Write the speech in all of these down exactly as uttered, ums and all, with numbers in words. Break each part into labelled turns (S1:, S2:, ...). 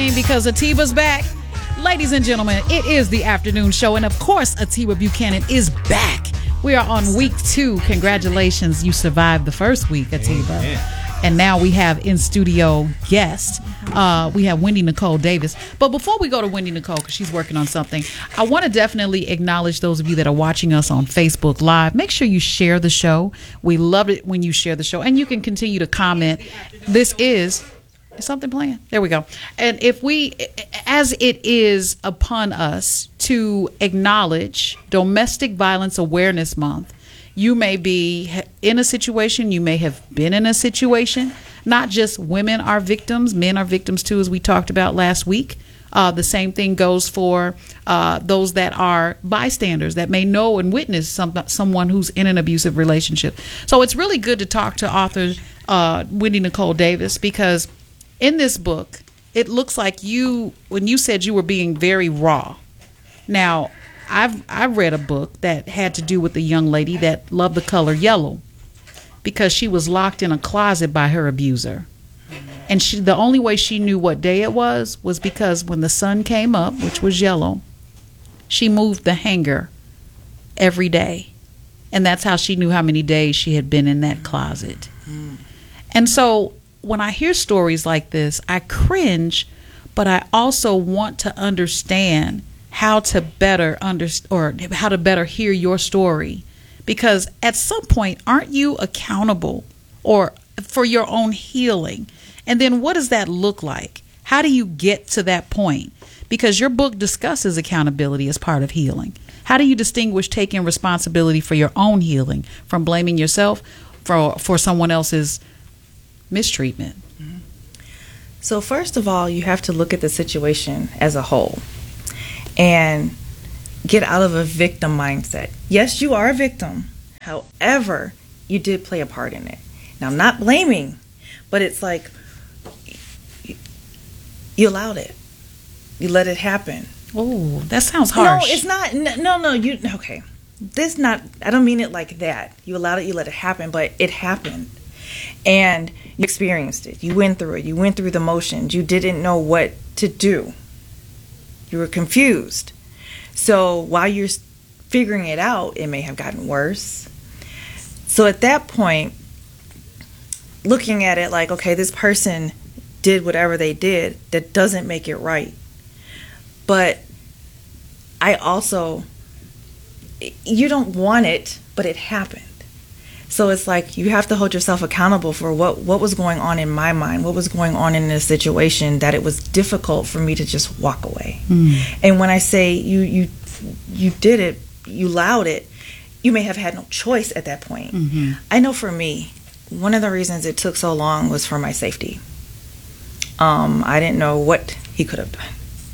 S1: thing because Atiba's back. Ladies and gentlemen, it is the afternoon show, and of course, Atiba Buchanan is back. We are on week two. Congratulations, you survived the first week, Atiba. Amen. And now we have in studio guest. Uh, we have Wendy Nicole Davis. But before we go to Wendy Nicole, because she's working on something, I want to definitely acknowledge those of you that are watching us on Facebook Live. Make sure you share the show. We love it when you share the show. And you can continue to comment. This is... Is something playing? There we go. And if we, as it is upon us to acknowledge Domestic Violence Awareness Month, you may be in a situation, you may have been in a situation. Not just women are victims, men are victims too, as we talked about last week. Uh, the same thing goes for uh, those that are bystanders that may know and witness some, someone who's in an abusive relationship. So it's really good to talk to author uh, Wendy Nicole Davis, because in this book, it looks like you, when you said you were being very raw. Now, I've I've read a book that had to do with a young lady that loved the color yellow because she was locked in a closet by her abuser. And she, the only way she knew what day it was was because when the sun came up, which was yellow, she moved the hanger every day. And that's how she knew how many days she had been in that closet. And so when I hear stories like this, I cringe, but I also want to understand how to better under or how to better hear your story, because at some point, aren't you accountable or for your own healing? And then what does that look like? How do you get to that point? Because your book discusses accountability as part of healing. How do you distinguish taking responsibility for your own healing from blaming yourself for for someone else's mistreatment?
S2: So first of all, you have to look at the situation as a whole and get out of a victim mindset. Yes, you are a victim. However, you did play a part in it. Now, I'm not blaming, but it's like you allowed it. You let it happen.
S1: Oh, that sounds harsh.
S2: No, it's not. No, no, you okay. This not I don't mean it like that. You allowed it, you let it happen, but it happened. And you experienced it. You went through it. You went through the motions. You didn't know what to do. You were confused. So while you're figuring it out, it may have gotten worse. So at that point, looking at it like, okay, this person did whatever they did, that doesn't make it right. But I also, you don't want it, but it happened. So it's like you have to hold yourself accountable for what, what was going on in my mind, what was going on in this situation, that it was difficult for me to just walk away. Mm. And when I say you you you did it, you allowed it, you may have had no choice at that point. Mm-hmm. I know for me, one of the reasons it took so long was for my safety. Um, I didn't know what he could have done.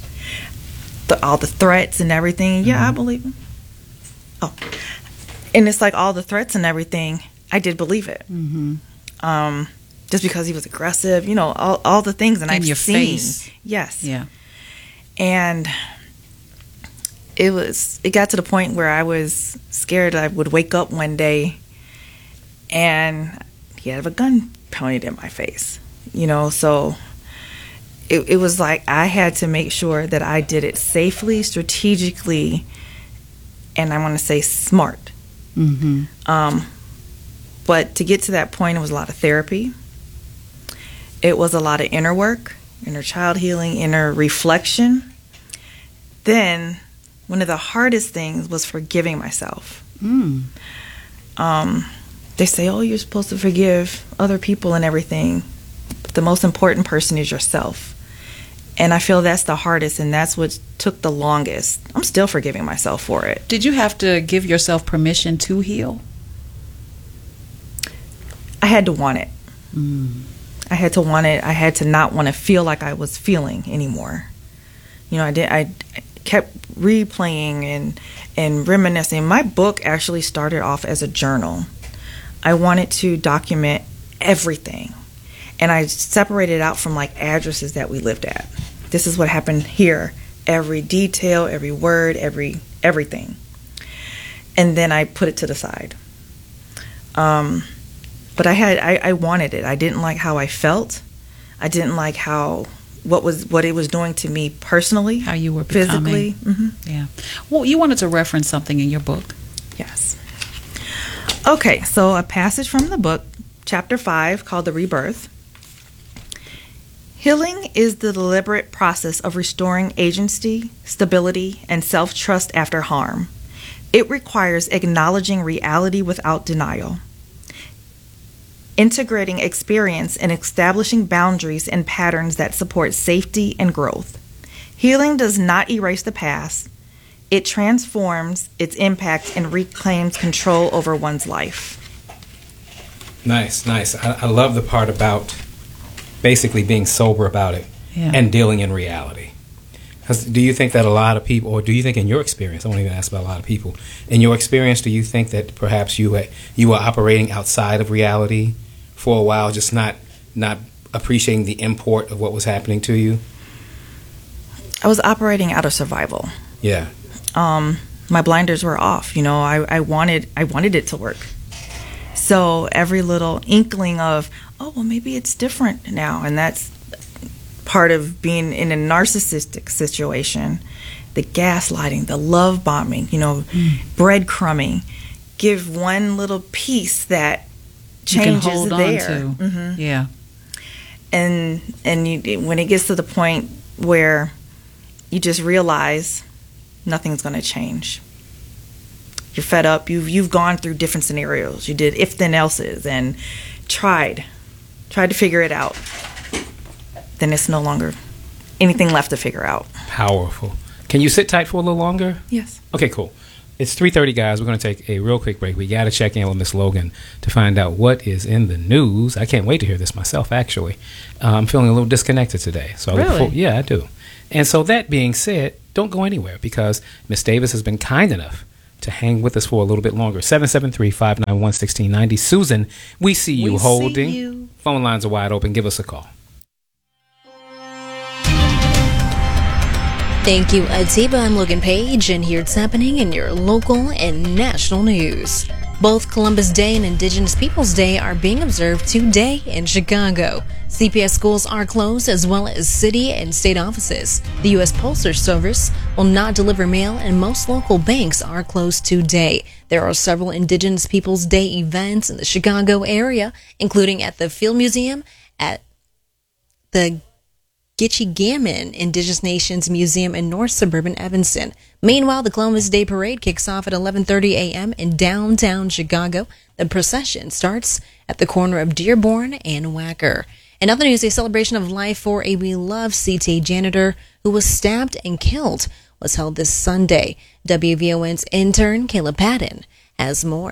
S2: The, all the threats and everything, yeah, mm-hmm. I believe him. Oh. And it's like all the threats and everything, I did believe it. Mm-hmm. Um, just because he was aggressive, you know, all all the things, and
S1: in
S2: I've
S1: your
S2: seen.
S1: Face.
S2: Yes.
S1: Yeah.
S2: And it was. It got to the point where I was scared. I would wake up one day, and he had a gun pointed at my face. You know, so it it was like I had to make sure that I did it safely, strategically, and I want to say smart. Mm-hmm. Um, but to get to that point, it was a lot of therapy. It was a lot of inner work, inner child healing, inner reflection. Then, one of the hardest things was forgiving myself. Mm. Um, they say, oh, you're supposed to forgive other people and everything. But the most important person is yourself. And I feel that's the hardest, and that's what took the longest. I'm still forgiving myself for it.
S1: Did you have to give yourself permission to heal?
S2: I had to want it. Mm. I had to want it. I had to not want to feel like I was feeling anymore. You know, I did. I kept replaying and and reminiscing. My book actually started off as a journal. I wanted to document everything, and I separated it out from like addresses that we lived at. This is what happened here. Every detail, every word, every everything. And then I put it to the side. Um, but I had I, I wanted it. I didn't like how I felt. I didn't like how what was what it was doing to me personally,
S1: how you were
S2: physically.
S1: Mm-hmm. Yeah. Well, you wanted to reference something in your book.
S2: Yes. Okay, so a passage from the book, chapter five, called The Rebirth. Healing is the deliberate process of restoring agency, stability, and self-trust after harm. It requires acknowledging reality without denial, integrating experience, and establishing boundaries and patterns that support safety and growth. Healing does not erase the past. It transforms its impact and reclaims control over one's life.
S3: Nice, nice. I, I love the part about basically being sober about it,
S1: yeah,
S3: and dealing in reality. 'Cause do you think that a lot of people, or do you think in your experience, I won't even ask about a lot of people, in your experience, do you think that perhaps you you were operating outside of reality for a while, just not not appreciating the import of what was happening to you?
S2: I was operating out of survival.
S3: Yeah.
S2: Um, my blinders were off. You know, I, I wanted I wanted it to work. So every little inkling of, oh, well, maybe it's different now, and that's part of being in a narcissistic situation, the gaslighting, the love bombing, you know, mm. breadcrumbing, give one little piece that changes
S1: you can hold
S2: there.
S1: On to.
S2: Mm-hmm.
S1: Yeah.
S2: And and you, when it gets to the point where you just realize nothing's going to change. You're fed up. You've you've gone through different scenarios. You did if then else's and tried, tried to figure it out. Then it's no longer anything left to figure out.
S3: Powerful. Can you sit tight for a little longer?
S2: Yes.
S3: Okay, cool. It's three thirty, guys. We're going to take a real quick break. We got to check in with Miss Logan to find out what is in the news. I can't wait to hear this myself, actually. Uh, I'm feeling a little disconnected today. So
S1: really?
S3: I look for, yeah, I do. And so that being said, don't go anywhere because Miss Davis has been kind enough to hang with us for a little bit longer. seven seven three, five nine one, one six nine zero. Susan, we see you
S1: we
S3: holding.
S1: See you.
S3: Phone lines are wide open. Give us a call.
S4: Thank you, Atiba. I'm Logan Page, and here's what's happening in your local and national news. Both Columbus Day and Indigenous Peoples Day are being observed today in Chicago. C P S schools are closed, as well as city and state offices. The U S Postal Service will not deliver mail, and most local banks are closed today. There are several Indigenous Peoples Day events in the Chicago area, including at the Field Museum, at the Gitche-Gammon Indigenous Nations Museum in North Suburban Evanston. Meanwhile, the Columbus Day Parade kicks off at eleven thirty a.m. in downtown Chicago. The procession starts at the corner of Dearborn and Wacker. In other news, a celebration of life for a beloved C T A janitor who was stabbed and killed was held this Sunday. W V O N's intern, Caleb Patton, has more.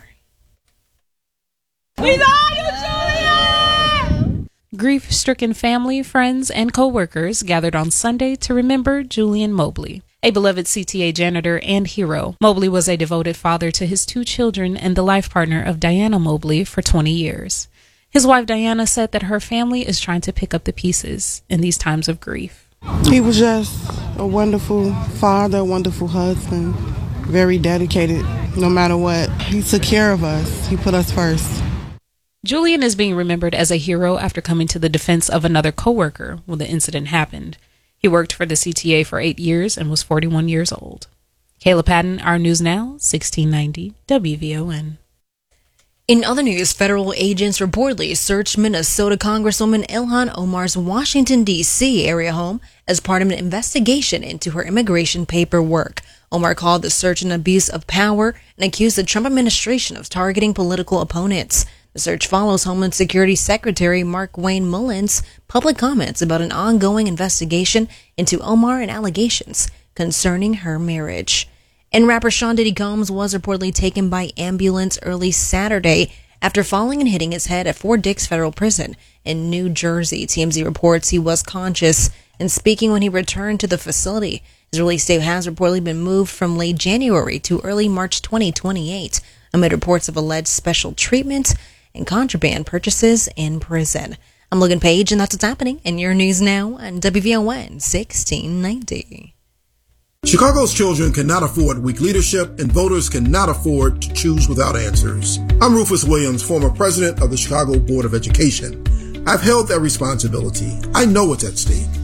S5: We love you, Julia!
S6: Grief-stricken family, friends, and co-workers gathered on Sunday to remember Julian Mobley, a beloved C T A janitor and hero. Mobley was a devoted father to his two children and the life partner of Diana Mobley for twenty years. His wife Diana said that her family is trying to pick up the pieces in these times of grief.
S7: He was just a wonderful father, a wonderful husband, very dedicated no matter what. He took care of us. He put us first.
S6: Julian is being remembered as a hero after coming to the defense of another coworker when the incident happened. He worked for the C T A for eight years and was forty-one years old. Kayla Patton, Our News Now, sixteen ninety W V O N.
S4: In other news, federal agents reportedly searched Minnesota Congresswoman Ilhan Omar's Washington, D C area home as part of an investigation into her immigration paperwork. Omar called the search an abuse of power and accused the Trump administration of targeting political opponents. The search follows Homeland Security Secretary Mark Wayne Mullins' public comments about an ongoing investigation into Omar and allegations concerning her marriage. And rapper Sean Diddy Combs was reportedly taken by ambulance early Saturday after falling and hitting his head at Fort Dix Federal Prison in New Jersey. T M Z reports he was conscious and speaking when he returned to the facility. His release date has reportedly been moved from late January to early March twenty twenty-eight amid reports of alleged special treatment and contraband purchases in prison. I'm Logan Page, and that's what's happening in your news now on W V O N sixteen ninety.
S8: Chicago's children cannot afford weak leadership, and voters cannot afford to choose without answers. I'm Rufus Williams, former president of the Chicago Board of Education. I've held that responsibility. I know what's at stake.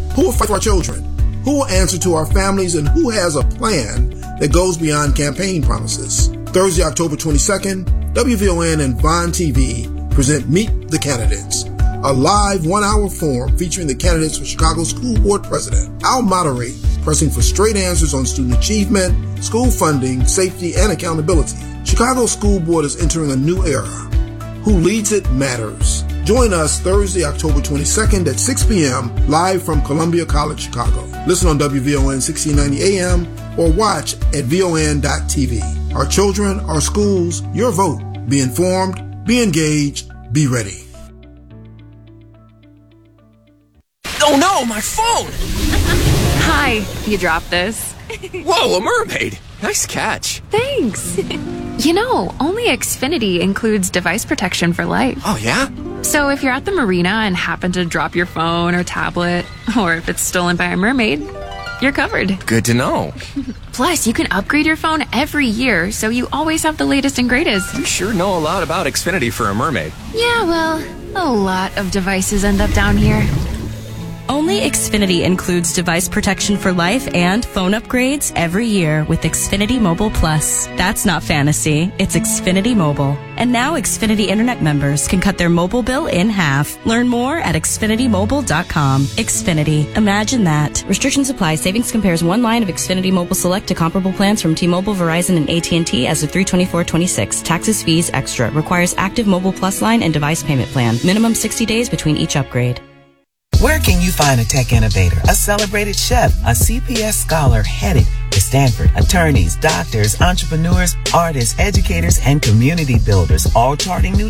S8: Who will fight for our children? Who will answer to our families? And who has a plan that goes beyond campaign promises? Thursday, October twenty-second, W V O N and Vaughn T V present Meet the Candidates, a live one-hour forum featuring the candidates for Chicago School Board President. I'll moderate, pressing for straight answers on student achievement, school funding, safety, and accountability. Chicago School Board is entering a new era. Who leads it matters. Join us Thursday, October twenty-second at six p.m. live from Columbia College, Chicago. Listen on W V O N sixteen ninety A M or watch at V O N dot T V. Our children, our schools, your vote. Be informed, be engaged, be ready.
S5: Oh no, my phone!
S9: Hi, you dropped this.
S5: Whoa, a mermaid! Nice catch.
S9: Thanks. You know, only Xfinity includes device protection for life.
S5: Oh, yeah?
S9: So if you're at the marina and happen to drop your phone or tablet, or if it's stolen by a mermaid, you're covered.
S5: Good to know.
S9: Plus, you can upgrade your phone every year, so you always have the latest and greatest.
S5: You sure know a lot about Xfinity for a mermaid.
S9: Yeah, well, a lot of devices end up down here.
S10: Only Xfinity includes device protection for life and phone upgrades every year with Xfinity Mobile Plus. That's not fantasy, it's Xfinity Mobile. And now Xfinity Internet members can cut their mobile bill in half. Learn more at Xfinity Mobile dot com. Xfinity. Imagine that. Restrictions apply. Savings compares one line of Xfinity Mobile Select to comparable plans from T-Mobile, Verizon, and A T and T as of three twenty-four twenty-six. Taxes, fees, extra. Requires active Mobile Plus line and device payment plan. Minimum sixty days between each upgrade.
S11: Where can you find a tech innovator, a celebrated chef, a C P S scholar headed to Stanford, attorneys, doctors, entrepreneurs, artists, educators, and community builders, all charting new